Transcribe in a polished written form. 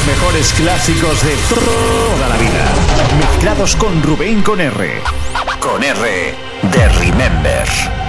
Los mejores clásicos de toda la vida, mezclados con Rubén con R. Con R de Remember.